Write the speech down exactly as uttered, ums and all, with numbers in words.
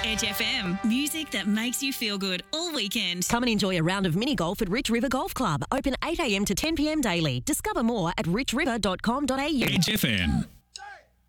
Edge F M. Music that makes you feel good all weekend. Come and enjoy a round of mini golf at Rich River Golf Club. Open eight a m to ten p m daily. Discover more at rich river dot com dot a u. Edge F M.